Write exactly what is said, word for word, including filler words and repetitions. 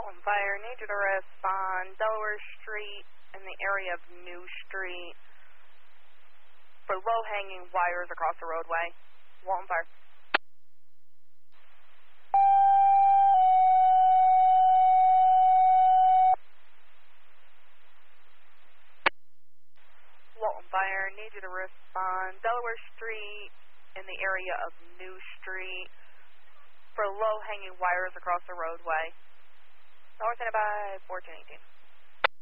Walton Fire, need you to respond. Delaware Street in the area of New Street for low-hanging wires across the roadway. Walton Fire. Walton Fire, need you to respond. Delaware Street in the area of New Street for low-hanging wires across the roadway. North and by fourteen eighteen.